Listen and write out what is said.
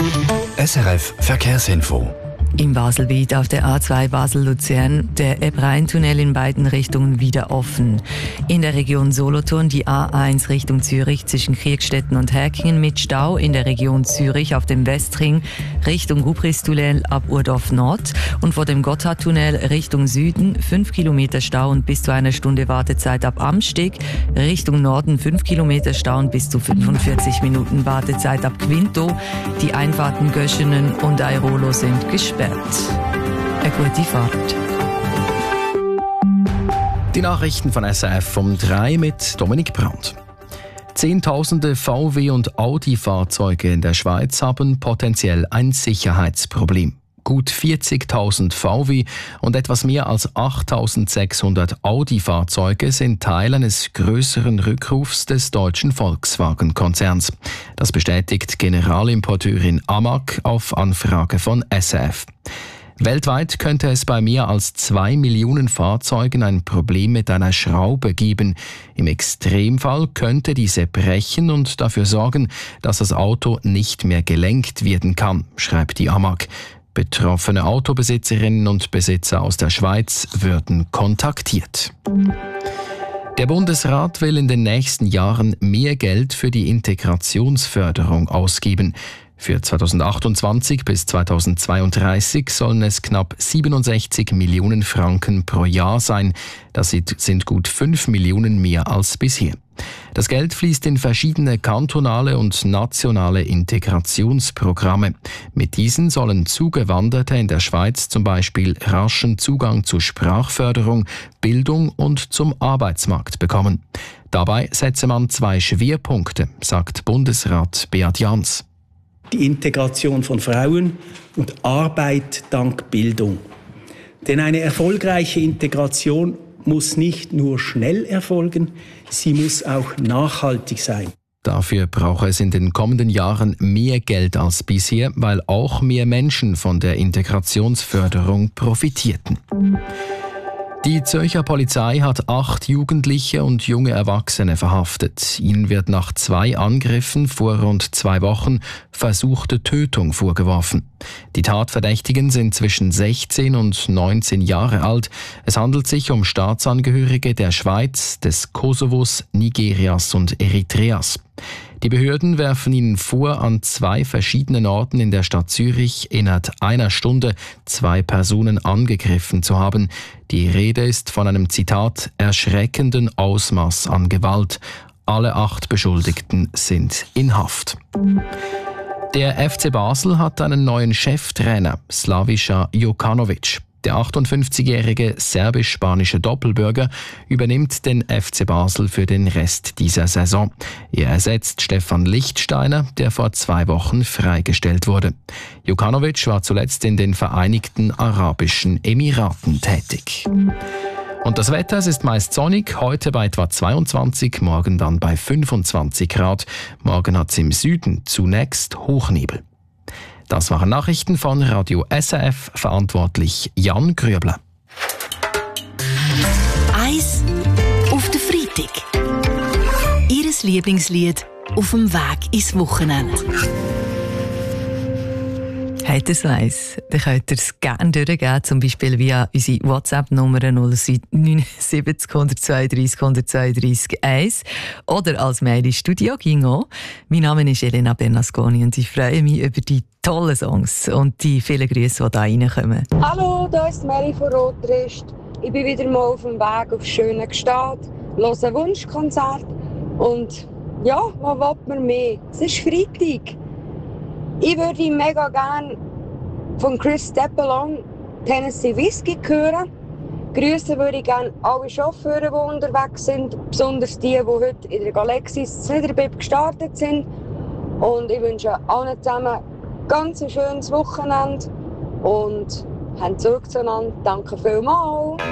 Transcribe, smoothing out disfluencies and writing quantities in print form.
SRF Verkehrsinfo. Im Baselbiet auf der A2 Basel-Luzern der Epp-Rhein-Tunnel in beiden Richtungen wieder offen. In der Region Solothurn die A1 Richtung Zürich zwischen Kriegstetten und Herkingen mit Stau. In der Region Zürich auf dem Westring Richtung Gubristunnel ab Urdorf Nord. Und vor dem Gotthardtunnel Richtung Süden 5 Kilometer Stau und bis zu einer Stunde Wartezeit ab Amsteg. Richtung Norden 5 Kilometer Stau und bis zu 45 Minuten Wartezeit ab Quinto. Die Einfahrten Göschenen und Airolo sind gesperrt. Eine gute Fahrt. Die Nachrichten von SRF um 3 mit Dominik Brandt. Zehntausende VW- und Audi-Fahrzeuge in der Schweiz haben potenziell ein Sicherheitsproblem. Gut 40.000 VW und etwas mehr als 8.600 Audi-Fahrzeuge sind Teil eines größeren Rückrufs des deutschen Volkswagen-Konzerns. Das bestätigt Generalimporteurin AMAG auf Anfrage von SRF. Weltweit könnte es bei mehr als 2 Millionen Fahrzeugen ein Problem mit einer Schraube geben. Im Extremfall könnte diese brechen und dafür sorgen, dass das Auto nicht mehr gelenkt werden kann, schreibt die AMAG. Betroffene Autobesitzerinnen und Besitzer aus der Schweiz würden kontaktiert. Der Bundesrat will in den nächsten Jahren mehr Geld für die Integrationsförderung ausgeben. Für 2028 bis 2032 sollen es knapp 67 Millionen Franken pro Jahr sein. Das sind gut 5 Millionen mehr als bisher. Das Geld fließt in verschiedene kantonale und nationale Integrationsprogramme. Mit diesen sollen Zugewanderte in der Schweiz zum Beispiel raschen Zugang zu Sprachförderung, Bildung und zum Arbeitsmarkt bekommen. Dabei setze man 2 Schwerpunkte, sagt Bundesrat Beat Jans. Die Integration von Frauen und Arbeit dank Bildung. Denn eine erfolgreiche Integration muss nicht nur schnell erfolgen, sie muss auch nachhaltig sein. Dafür brauche es in den kommenden Jahren mehr Geld als bisher, weil auch mehr Menschen von der Integrationsförderung profitierten. Die Zürcher Polizei hat 8 Jugendliche und junge Erwachsene verhaftet. Ihnen wird nach 2 Angriffen vor rund 2 Wochen versuchte Tötung vorgeworfen. Die Tatverdächtigen sind zwischen 16 und 19 Jahre alt. Es handelt sich um Staatsangehörige der Schweiz, des Kosovos, Nigerias und Eritreas. Die Behörden werfen ihnen vor, an 2 verschiedenen Orten in der Stadt Zürich innerhalb einer Stunde 2 Personen angegriffen zu haben. Die Rede ist von einem, Zitat, erschreckenden Ausmaß an Gewalt. Alle 8 Beschuldigten sind in Haft. Der FC Basel hat einen neuen Cheftrainer, Slaviša Jokanović. Der 58-jährige serbisch-spanische Doppelbürger übernimmt den FC Basel für den Rest dieser Saison. Er ersetzt Stefan Lichtsteiner, der vor 2 Wochen freigestellt wurde. Jokanović war zuletzt in den Vereinigten Arabischen Emiraten tätig. Und das Wetter, es ist meist sonnig, heute bei etwa 22, morgen dann bei 25 Grad. Morgen hat es im Süden zunächst Hochnebel. Das waren Nachrichten von Radio SRF, verantwortlich Jan Grübler. Eis auf den Freitag. Ihres Lieblingslied auf dem Weg ins Wochenende. Habt ihr eins? Dann könnt ihr es gerne durchgeben, zum Beispiel via unsere WhatsApp-Nummer 079 132 132 1 oder als Mail ins Studio ging auch. Mein Name ist Elena Bernasconi und ich freue mich über die tollen Songs und die vielen Grüße, die hier reinkommen. Hallo, hier ist Mary von Rotrist. Ich bin wieder mal auf dem Weg auf schönen Gstaad, höre ein Wunschkonzert und ja, was will man mehr? Es ist Freitag. Ich würde mega gerne von Chris Stapleton Tennessee Whiskey hören. Grüßen würde ich gerne alle Chauffeure, die unterwegs sind, besonders die heute in der Galaxis Zwiderbib gestartet sind. Und ich wünsche allen zusammen ganz ein schönes Wochenende und habt zurück zueinander. Danke vielmals.